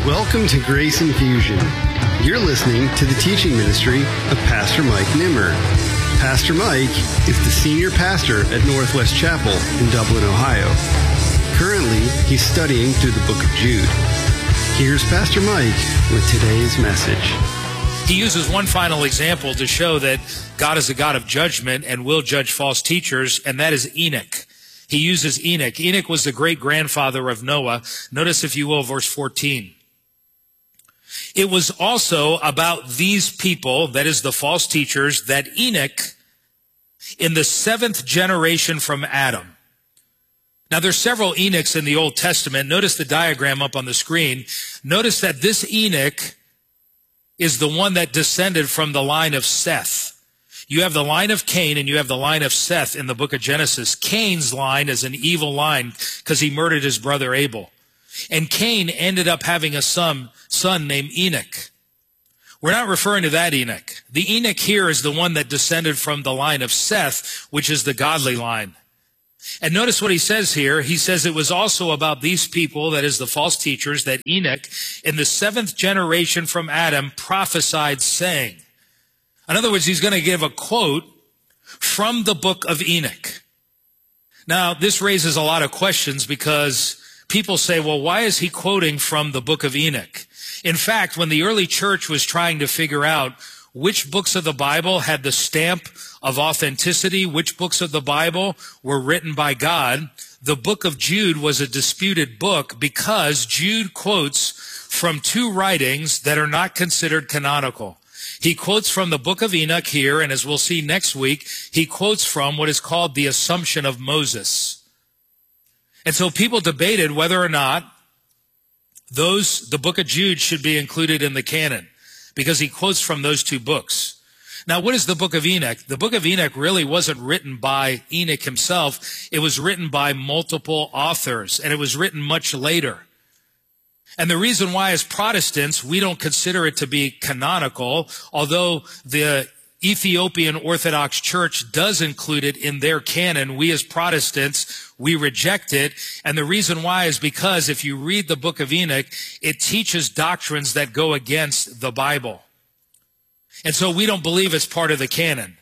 Welcome to Grace Infusion. You're listening to the teaching ministry of Pastor Mike Nimmer. Pastor Mike is the senior pastor at Northwest Chapel in Dublin, Ohio. Currently, he's studying through the book of Jude. Here's Pastor Mike with today's message. He uses one final example to show that God is a God of judgment and will judge false teachers, and that is Enoch. He uses Enoch. Enoch was the great-grandfather of Noah. Notice, if you will, verse 14. It was also about these people, that is the false teachers, that Enoch, in the 7th generation from Adam. Now, there's several Enochs in the Old Testament. Notice the diagram up on the screen. Notice that this Enoch is the one that descended from the line of Seth. You have the line of Cain and you have the line of Seth in the book of Genesis. Cain's line is an evil line because he murdered his brother Abel. And Cain ended up having a son named Enoch. We're not referring to that Enoch. The Enoch here is the one that descended from the line of Seth, which is the godly line. And notice what he says here. He says it was also about these people, that is the false teachers, that Enoch, in the 7th generation from Adam, prophesied saying. In other words, he's going to give a quote from the book of Enoch. Now, this raises a lot of questions because people say, well, why is he quoting from the book of Enoch? In fact, when the early church was trying to figure out which books of the Bible had the stamp of authenticity, which books of the Bible were written by God, the book of Jude was a disputed book because Jude quotes from two writings that are not considered canonical. He quotes from the book of Enoch here, and as we'll see next week, he quotes from what is called the Assumption of Moses. And so people debated whether or not the book of Jude should be included in the canon, because he quotes from those two books. Now, what is the book of Enoch? The book of Enoch really wasn't written by Enoch himself. It was written by multiple authors, and it was written much later. And the reason why, as Protestants, we don't consider it to be canonical, although the Ethiopian Orthodox Church does include it in their canon, we as Protestants, we reject it. And the reason why is because if you read the book of Enoch, it teaches doctrines that go against the Bible. And so we don't believe it's part of the canon.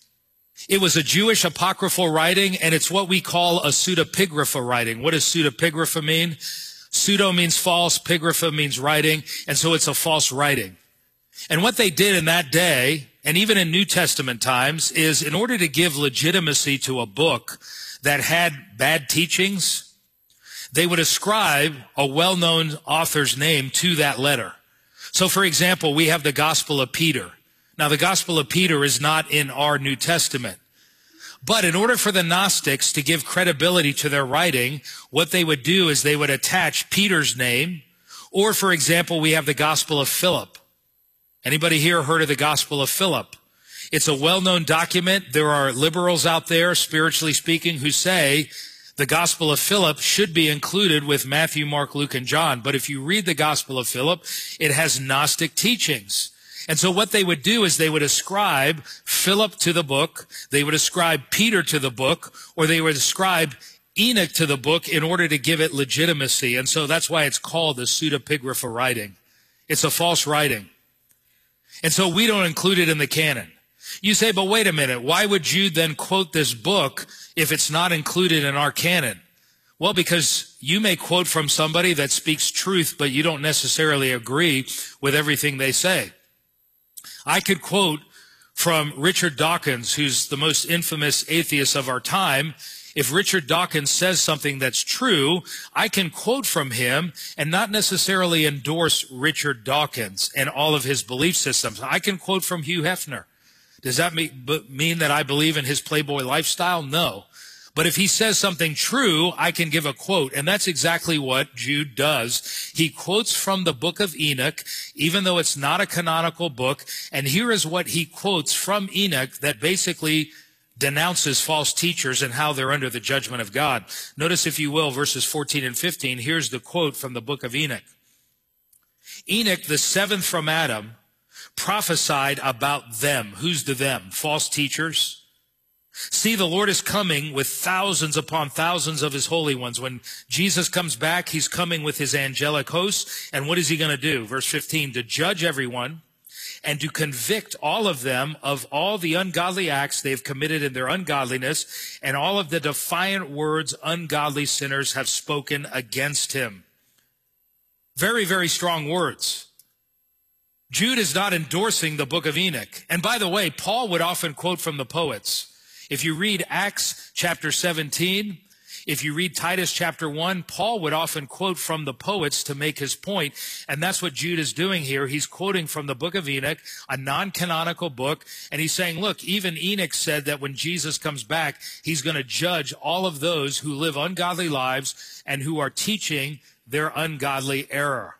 It was a Jewish apocryphal writing, and it's what we call a pseudepigrapha writing. What does pseudepigrapha mean? Pseudo means false, pigrapha means writing, and so it's a false writing. And what they did in that day, and even in New Testament times, is in order to give legitimacy to a book that had bad teachings, they would ascribe a well-known author's name to that letter. So, for example, we have the Gospel of Peter. Now, the Gospel of Peter is not in our New Testament. But in order for the Gnostics to give credibility to their writing, what they would do is they would attach Peter's name, or, for example, we have the Gospel of Philip. Anybody here heard of the Gospel of Philip? It's a well-known document. There are liberals out there, spiritually speaking, who say the Gospel of Philip should be included with Matthew, Mark, Luke, and John. But if you read the Gospel of Philip, it has Gnostic teachings. And so what they would do is they would ascribe Philip to the book, they would ascribe Peter to the book, or they would ascribe Enoch to the book in order to give it legitimacy. And so that's why it's called the pseudepigrapha writing. It's a false writing. And so we don't include it in the canon. You say, but wait a minute, why would Jude then quote this book if it's not included in our canon? Well, because you may quote from somebody that speaks truth, but you don't necessarily agree with everything they say. I could quote from Richard Dawkins, who's the most infamous atheist of our time. If Richard Dawkins says something that's true, I can quote from him and not necessarily endorse Richard Dawkins and all of his belief systems. I can quote from Hugh Hefner. Does that mean that I believe in his Playboy lifestyle? No. But if he says something true, I can give a quote. And that's exactly what Jude does. He quotes from the book of Enoch, even though it's not a canonical book. And here is what he quotes from Enoch that basically denounces false teachers and how they're under the judgment of God. Notice, if you will, verses 14 and 15. Here's the quote from the book of Enoch. Enoch, the 7th from Adam, prophesied about them. Who's the them? False teachers. See, the Lord is coming with thousands upon thousands of his holy ones. When Jesus comes back, he's coming with his angelic hosts. And what is he going to do? Verse 15, to judge everyone and to convict all of them of all the ungodly acts they've committed in their ungodliness and all of the defiant words ungodly sinners have spoken against him. Very, very strong words. Jude is not endorsing the book of Enoch. And by the way, Paul would often quote from the poets. If you read Acts chapter 17, if you read Titus chapter 1, Paul would often quote from the poets to make his point. And that's what Jude is doing here. He's quoting from the book of Enoch, a non-canonical book. And he's saying, look, even Enoch said that when Jesus comes back, he's going to judge all of those who live ungodly lives and who are teaching their ungodly error.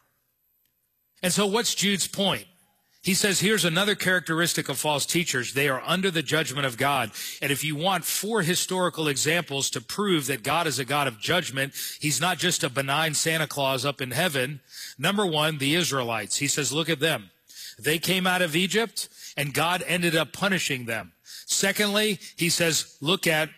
And so what's Jude's point? He says, here's another characteristic of false teachers. They are under the judgment of God. And if you want 4 historical examples to prove that God is a God of judgment, he's not just a benign Santa Claus up in heaven. Number 1, the Israelites. He says, look at them. They came out of Egypt, and God ended up punishing them. Secondly, he says, look at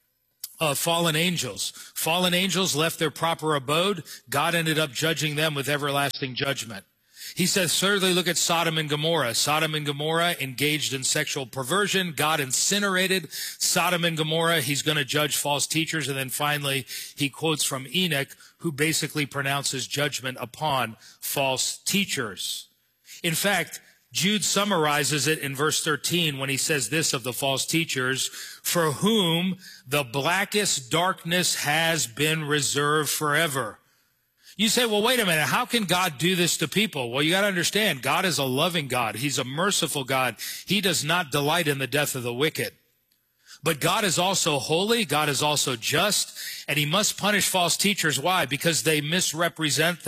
fallen angels. Fallen angels left their proper abode. God ended up judging them with everlasting judgment. He says, thirdly, look at Sodom and Gomorrah. Sodom and Gomorrah engaged in sexual perversion. God incinerated Sodom and Gomorrah. He's going to judge false teachers. And then finally, he quotes from Enoch, who basically pronounces judgment upon false teachers. In fact, Jude summarizes it in verse 13 when he says this of the false teachers, for whom the blackest darkness has been reserved forever. You say, well, wait a minute. How can God do this to people? Well, you got to understand, God is a loving God. He's a merciful God. He does not delight in the death of the wicked. But God is also holy. God is also just. And he must punish false teachers. Why? Because they misrepresent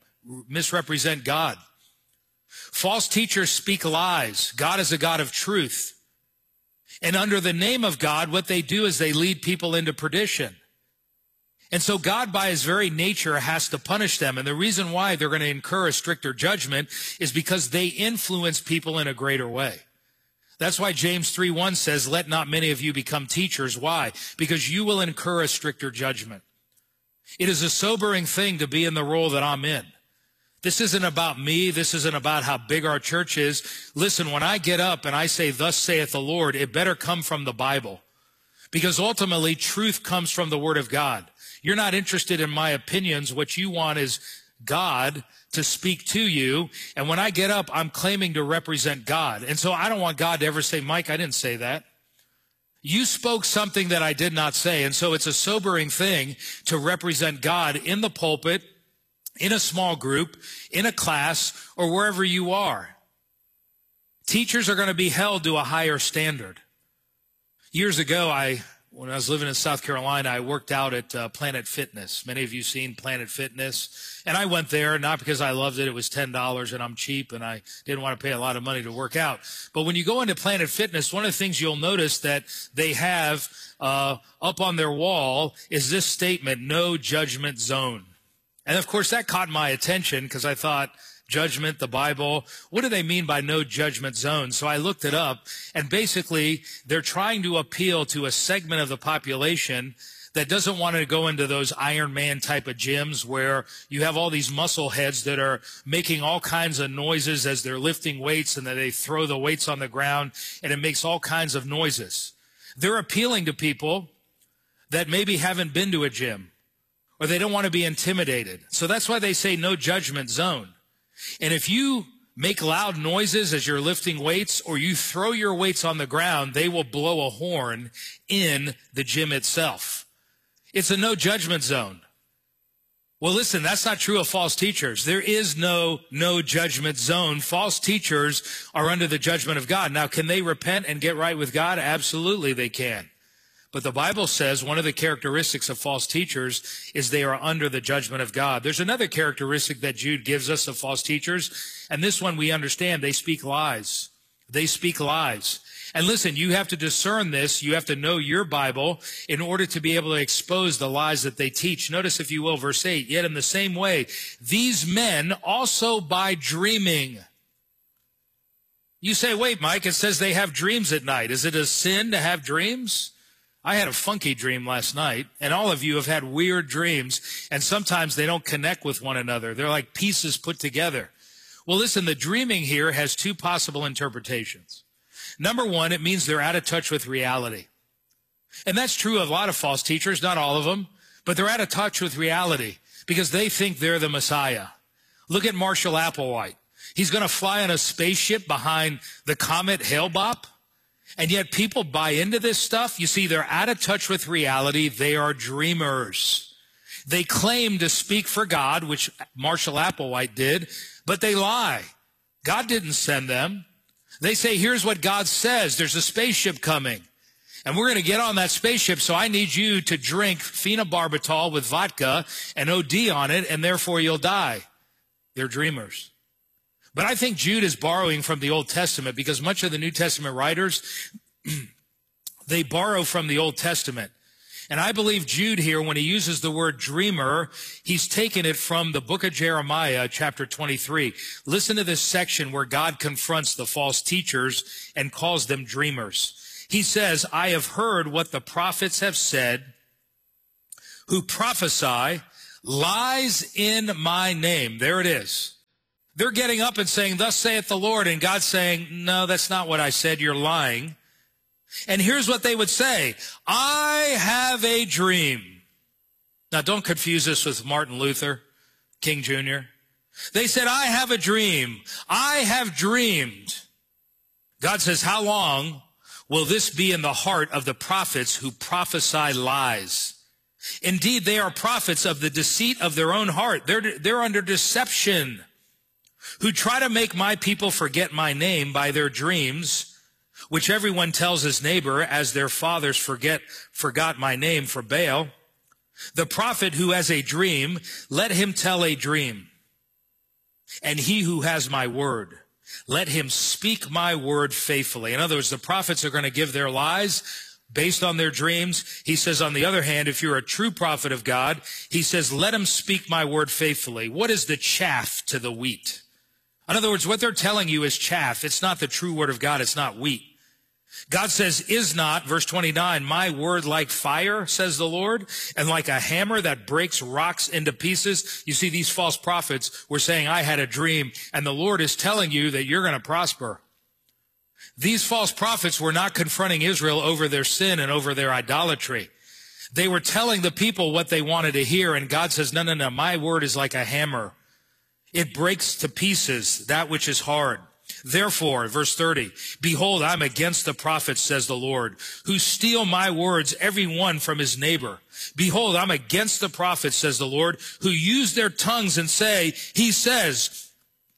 God. False teachers speak lies. God is a God of truth. And under the name of God, what they do is they lead people into perdition. And so God, by his very nature, has to punish them. And the reason why they're going to incur a stricter judgment is because they influence people in a greater way. That's why James 3:1 says, let not many of you become teachers. Why? Because you will incur a stricter judgment. It is a sobering thing to be in the role that I'm in. This isn't about me. This isn't about how big our church is. Listen, when I get up and I say, thus saith the Lord, it better come from the Bible. Because ultimately, truth comes from the Word of God. You're not interested in my opinions. What you want is God to speak to you. And when I get up, I'm claiming to represent God. And so I don't want God to ever say, Mike, I didn't say that. You spoke something that I did not say. And so it's a sobering thing to represent God in the pulpit, in a small group, in a class, or wherever you are. Teachers are going to be held to a higher standard. Years ago, when I was living in South Carolina, I worked out at Planet Fitness. Many of you seen Planet Fitness. And I went there not because I loved it. It was $10 and I'm cheap and I didn't want to pay a lot of money to work out. But when you go into Planet Fitness, one of the things you'll notice that they have up on their wall is this statement, no judgment zone. And of course, that caught my attention because I thought, judgment, the Bible, what do they mean by no judgment zone? So I looked it up, and basically they're trying to appeal to a segment of the population that doesn't want to go into those Iron Man type of gyms where you have all these muscle heads that are making all kinds of noises as they're lifting weights, and then they throw the weights on the ground and it makes all kinds of noises. They're appealing to people that maybe haven't been to a gym or they don't want to be intimidated. So that's why they say no judgment zone. And if you make loud noises as you're lifting weights or you throw your weights on the ground, they will blow a horn in the gym itself. It's a no judgment zone. Well, listen, that's not true of false teachers. There is no judgment zone. False teachers are under the judgment of God. Now, can they repent and get right with God? Absolutely they can. But the Bible says one of the characteristics of false teachers is they are under the judgment of God. There's another characteristic that Jude gives us of false teachers, and this one we understand. They speak lies. They speak lies. And listen, you have to discern this. You have to know your Bible in order to be able to expose the lies that they teach. Notice, if you will, verse 8, yet in the same way, these men also by dreaming. You say, wait, Mike, it says they have dreams at night. Is it a sin to have dreams? I had a funky dream last night, and all of you have had weird dreams, and sometimes they don't connect with one another. They're like pieces put together. Well, listen, the dreaming here has two possible interpretations. Number one, it means they're out of touch with reality. And that's true of a lot of false teachers, not all of them, but they're out of touch with reality because they think they're the Messiah. Look at Marshall Applewhite. He's going to fly on a spaceship behind the comet Hale-Bopp, and yet people buy into this stuff. You see, they're out of touch with reality. They are dreamers. They claim to speak for God, which Marshall Applewhite did, but they lie. God didn't send them. They say, here's what God says. There's a spaceship coming, and we're going to get on that spaceship, so I need you to drink phenobarbital with vodka and OD on it, and therefore you'll die. They're dreamers. But I think Jude is borrowing from the Old Testament because much of the New Testament writers, they borrow from the Old Testament. And I believe Jude here, when he uses the word dreamer, he's taken it from the book of Jeremiah, chapter 23. Listen to this section where God confronts the false teachers and calls them dreamers. He says, I have heard what the prophets have said, who prophesy lies in my name. There it is. They're getting up and saying, thus saith the Lord, and God's saying, no, that's not what I said, you're lying. And here's what they would say, I have a dream. Now don't confuse this with Martin Luther, King Jr. They said, I have a dream. I have dreamed. God says, how long will this be in the heart of the prophets who prophesy lies? Indeed, they are prophets of the deceit of their own heart. They're under deception, who try to make my people forget my name by their dreams, which everyone tells his neighbor, as their fathers forgot my name for Baal. The prophet who has a dream, let him tell a dream. And he who has my word, let him speak my word faithfully. In other words, the prophets are going to give their lies based on their dreams. He says, on the other hand, if you're a true prophet of God, he says, let him speak my word faithfully. What is the chaff to the wheat? In other words, what they're telling you is chaff. It's not the true word of God. It's not wheat. God says, is not, verse 29, my word like fire, says the Lord, and like a hammer that breaks rocks into pieces. You see, these false prophets were saying, I had a dream, and the Lord is telling you that you're going to prosper. These false prophets were not confronting Israel over their sin and over their idolatry. They were telling the people what they wanted to hear, and God says, no, my word is like a hammer. It breaks to pieces that which is hard. Therefore, verse 30, behold, I'm against the prophets, says the Lord, who steal my words, every one from his neighbor. Behold, I'm against the prophets, says the Lord, who use their tongues and say, he says,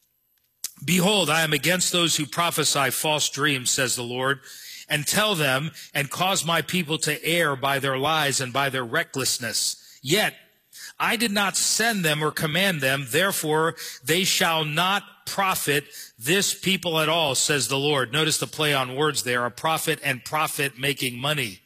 behold, I am against those who prophesy false dreams, says the Lord, and tell them and cause my people to err by their lies and by their recklessness. Yet I did not send them or command them, therefore they shall not profit this people at all, says the Lord. Notice the play on words there, a prophet and profit making money.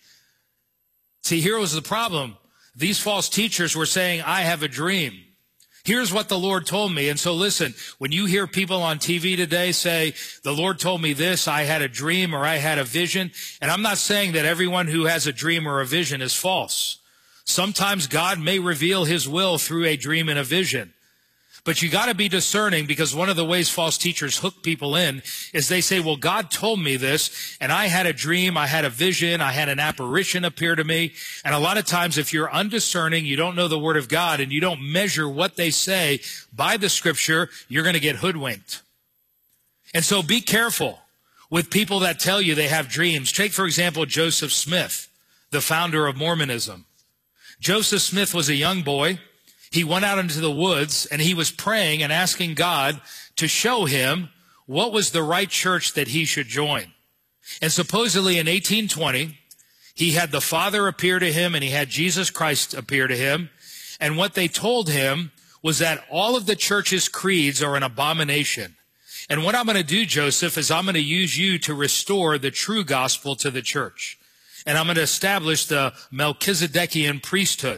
See, here was the problem. These false teachers were saying, I have a dream. Here's what the Lord told me. And so listen, when you hear people on TV today say, the Lord told me this, I had a dream or I had a vision, and I'm not saying that everyone who has a dream or a vision is false. Sometimes God may reveal his will through a dream and a vision. But you got to be discerning, because one of the ways false teachers hook people in is they say, well, God told me this, and I had a dream, I had a vision, I had an apparition appear to me. And a lot of times if you're undiscerning, you don't know the word of God, and you don't measure what they say by the scripture, you're going to get hoodwinked. And so be careful with people that tell you they have dreams. Take, for example, Joseph Smith, the founder of Mormonism. Joseph Smith was a young boy. He went out into the woods and he was praying and asking God to show him what was the right church that he should join. And supposedly in 1820, he had the Father appear to him and he had Jesus Christ appear to him. And what they told him was that all of the church's creeds are an abomination. And what I'm going to do, Joseph, is I'm going to use you to restore the true gospel to the church. And I'm going to establish the Melchizedekian priesthood.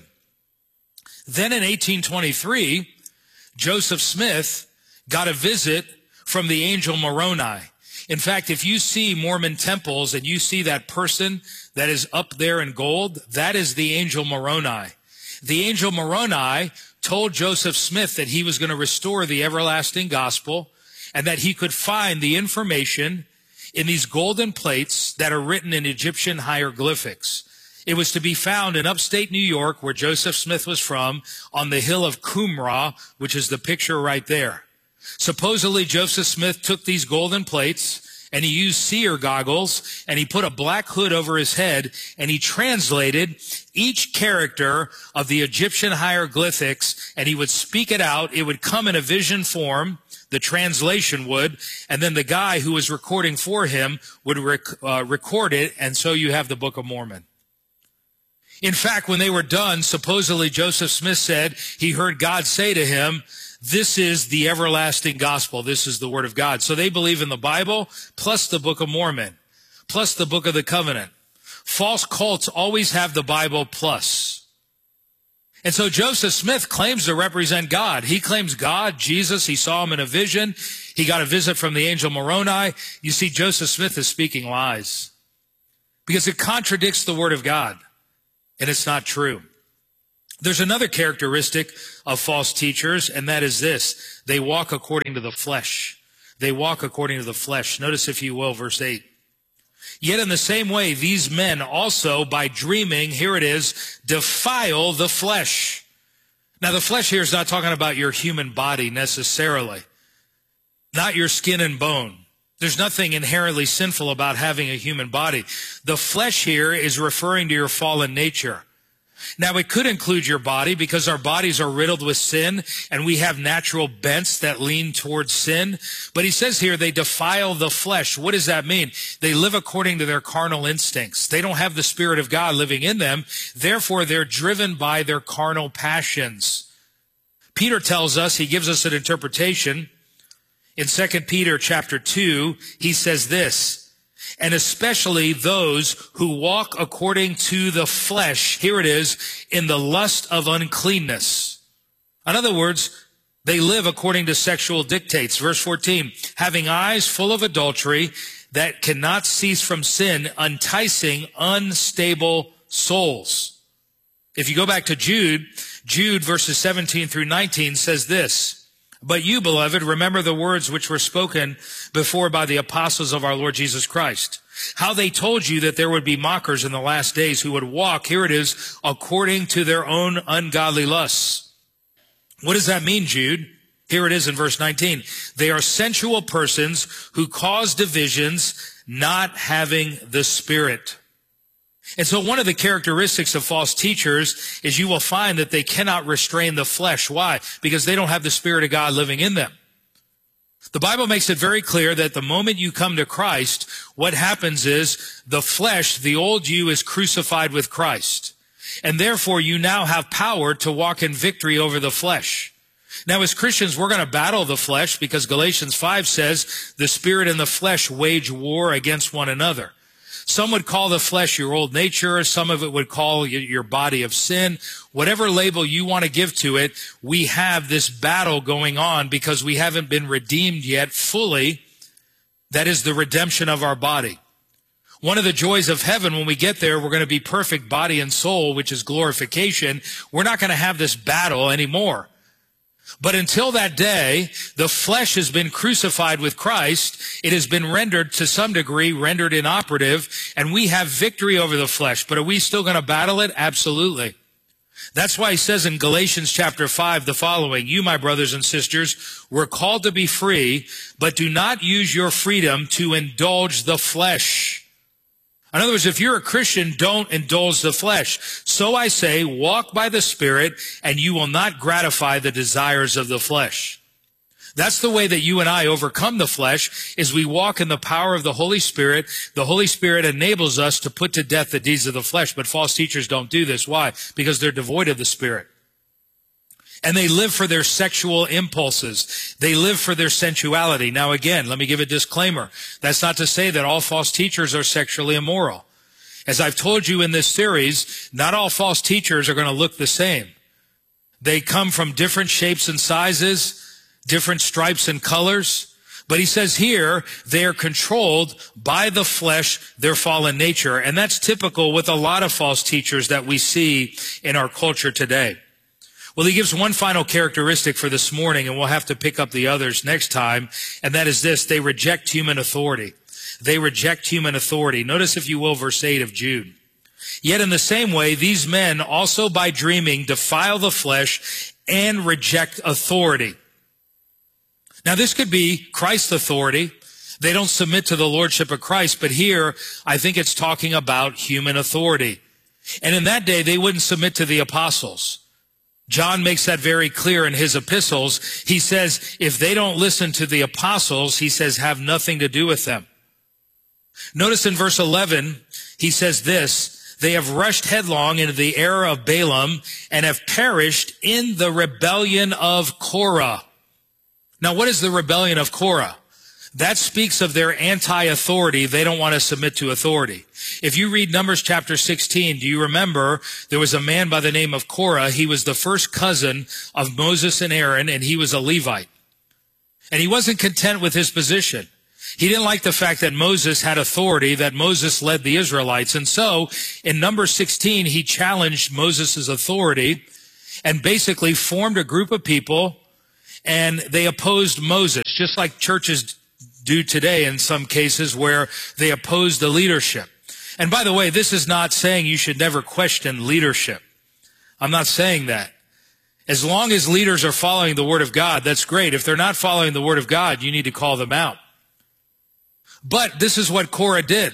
Then in 1823, Joseph Smith got a visit from the angel Moroni. In fact, if you see Mormon temples and you see that person that is up there in gold, that is the angel Moroni. The angel Moroni told Joseph Smith that he was going to restore the everlasting gospel and that he could find the information in these golden plates that are written in Egyptian hieroglyphics. It was to be found in upstate New York, where Joseph Smith was from, on the hill of Qumran, which is the picture right there. Supposedly, Joseph Smith took these golden plates and he used seer goggles and he put a black hood over his head and he translated each character of the Egyptian hieroglyphics and he would speak it out. It would come in a vision form, the translation would, and then the guy who was recording for him would record it, and so you have the Book of Mormon. In fact, when they were done, supposedly Joseph Smith said he heard God say to him, "This is the everlasting gospel. This is the word of God." So they believe in the Bible, plus the Book of Mormon, plus the Book of the Covenant. False cults always have the Bible plus. And so Joseph Smith claims to represent God. He claims God, Jesus. He saw him in a vision. He got a visit from the angel Moroni. You see, Joseph Smith is speaking lies because it contradicts the word of God, and it's not true. There's another characteristic of false teachers, and that is this: they walk according to the flesh. They walk according to the flesh. Notice, if you will, verse 8. Yet in the same way, these men also, by dreaming, here it is, defile the flesh. Now, the flesh here is not talking about your human body necessarily, not your skin and bone. There's nothing inherently sinful about having a human body. The flesh here is referring to your fallen nature. Now, it could include your body because our bodies are riddled with sin and we have natural bents that lean towards sin. But he says here they defile the flesh. What does that mean? They live according to their carnal instincts. They don't have the Spirit of God living in them. Therefore, they're driven by their carnal passions. Peter tells us, he gives us an interpretation. In 2 Peter chapter 2, he says this: and especially those who walk according to the flesh, here it is, in the lust of uncleanness. In other words, they live according to sexual dictates. Verse 14, having eyes full of adultery that cannot cease from sin, enticing unstable souls. If you go back to Jude verses 17 through 19 says this: but you, beloved, remember the words which were spoken before by the apostles of our Lord Jesus Christ, how they told you that there would be mockers in the last days who would walk, here it is, according to their own ungodly lusts. What does that mean, Jude? Here it is in verse 19. They are sensual persons who cause divisions, not having the Spirit. And so one of the characteristics of false teachers is you will find that they cannot restrain the flesh. Why? Because they don't have the Spirit of God living in them. The Bible makes it very clear that the moment you come to Christ, what happens is the flesh, the old you, is crucified with Christ. And therefore you now have power to walk in victory over the flesh. Now, as Christians, we're going to battle the flesh because Galatians 5 says the Spirit and the flesh wage war against one another. Some would call the flesh your old nature. Some of it would call your body of sin. Whatever label you want to give to it, we have this battle going on because we haven't been redeemed yet fully. That is the redemption of our body. One of the joys of heaven, when we get there, we're going to be perfect body and soul, which is glorification. We're not going to have this battle anymore. But until that day, the flesh has been crucified with Christ. It has been rendered, to some degree, rendered inoperative, and we have victory over the flesh. But are we still going to battle it? Absolutely. That's why he says in Galatians chapter 5 the following: you, my brothers and sisters, were called to be free, but do not use your freedom to indulge the flesh. In other words, if you're a Christian, don't indulge the flesh. So I say, walk by the Spirit, and you will not gratify the desires of the flesh. That's the way that you and I overcome the flesh, is we walk in the power of the Holy Spirit. The Holy Spirit enables us to put to death the deeds of the flesh, but false teachers don't do this. Why? Because they're devoid of the Spirit. And they live for their sexual impulses. They live for their sensuality. Now again, let me give a disclaimer. That's not to say that all false teachers are sexually immoral. As I've told you in this series, not all false teachers are going to look the same. They come from different shapes and sizes, different stripes and colors, But he says here, they are controlled by the flesh, their fallen nature. And that's typical with a lot of false teachers that we see in our culture today. Well, he gives one final characteristic for this morning, and we'll have to pick up the others next time, and that is this: they reject human authority. They reject human authority. Notice, if you will, verse 8 of Jude. Yet in the same way, these men also by dreaming defile the flesh and reject authority. Now, this could be Christ's authority. They don't submit to the lordship of Christ, but here I think it's talking about human authority. And in that day, they wouldn't submit to the apostles. John makes that very clear in his epistles. He says, if they don't listen to the apostles, he says, have nothing to do with them. Notice in verse 11, he says this: they have rushed headlong into the error of Balaam and have perished in the rebellion of Korah. Now, what is the rebellion of Korah? That speaks of their anti-authority. They don't want to submit to authority. If you read Numbers chapter 16, do you remember there was a man by the name of Korah? He was the first cousin of Moses and Aaron, and he was a Levite. And he wasn't content with his position. He didn't like the fact that Moses had authority, that Moses led the Israelites. And so in Numbers 16, he challenged Moses' authority and basically formed a group of people, and they opposed Moses, just like churches do today in some cases, where they oppose the leadership. And by the way, this is not saying you should never question leadership. I'm not saying that. As long as leaders are following the Word of God, that's great. If they're not following the Word of God, you need to call them out. But this is what Korah did.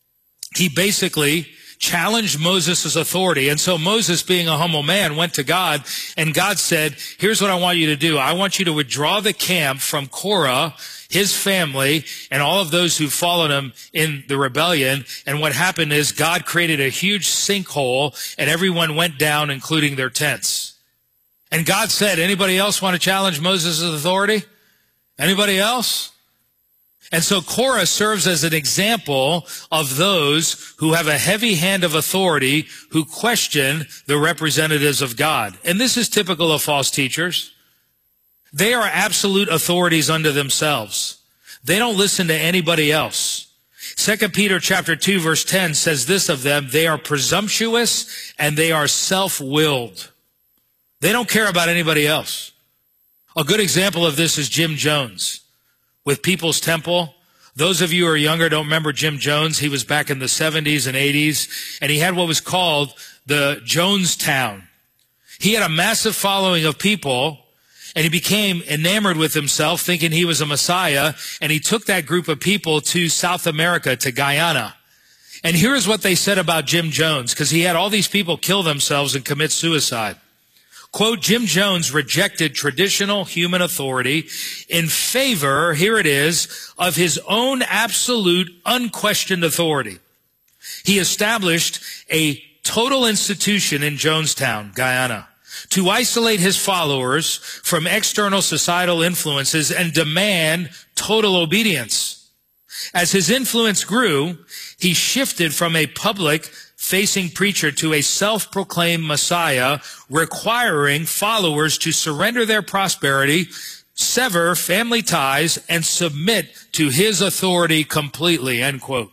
He basically challenged Moses' authority. And so Moses, being a humble man, went to God, and God said, here's what I want you to do. I want you to withdraw the camp from Korah, his family, and all of those who followed him in the rebellion. And what happened is God created a huge sinkhole, and everyone went down, including their tents. And God said, anybody else want to challenge Moses' authority? Anybody else? And so Korah serves as an example of those who have a heavy hand of authority, who question the representatives of God. And this is typical of false teachers. They are absolute authorities unto themselves. They don't listen to anybody else. 2 Peter chapter 2 verse 10 says this of them: they are presumptuous and they are self-willed. They don't care about anybody else. A good example of this is Jim Jones with People's Temple. Those of you who are younger don't remember Jim Jones. He was back in the 70s and 80s, and he had what was called the Jonestown. He had a massive following of people, and he became enamored with himself, thinking he was a Messiah, and he took that group of people to South America, to Guyana. And here's what they said about Jim Jones, because he had all these people kill themselves and commit suicide. Quote, Jim Jones rejected traditional human authority in favor, here it is, of his own absolute, unquestioned authority. He established a total institution in Jonestown, Guyana, to isolate his followers from external societal influences and demand total obedience. As his influence grew, he shifted from a public-facing preacher to a self-proclaimed Messiah, requiring followers to surrender their prosperity, sever family ties, and submit to his authority completely, end quote.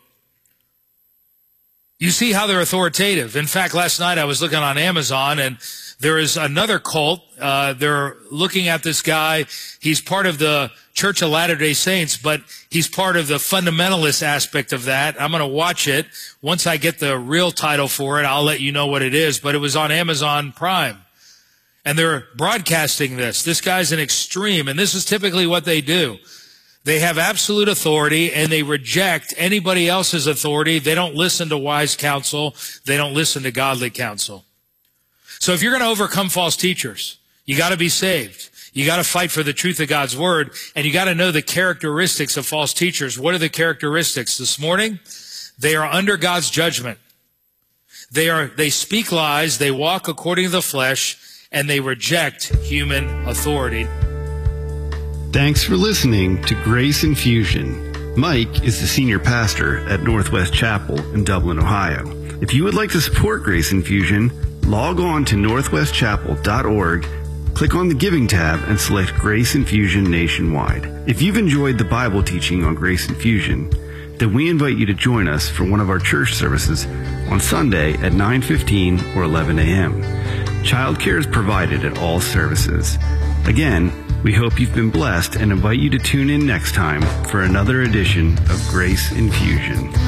You see how they're authoritative. In fact, last night I was looking on Amazon, and there is another cult. They're looking at this guy. He's part of the Church of Latter-day Saints, but he's part of the fundamentalist aspect of that. I'm going to watch it. Once I get the real title for it, I'll let you know what it is. But it was on Amazon Prime. And they're broadcasting this. This guy's an extreme, and this is typically what they do. They have absolute authority, and they reject anybody else's authority. They don't listen to wise counsel. They don't listen to godly counsel. So if you're going to overcome false teachers, you got to be saved. You got to fight for the truth of God's word, and you got to know the characteristics of false teachers. What are the characteristics this morning? They are under God's judgment. They speak lies, they walk according to the flesh, and they reject human authority. Thanks for listening to Grace Infusion. Mike is the senior pastor at Northwest Chapel in Dublin, Ohio. If you would like to support Grace Infusion, log on to northwestchapel.org click on the Giving tab and select Grace Infusion Nationwide. If you've enjoyed the Bible teaching on Grace Infusion, then we invite you to join us for one of our church services on Sunday at 9:15 or 11 a.m. Childcare is provided at all services. Again, we hope you've been blessed and invite you to tune in next time for another edition of Grace Infusion.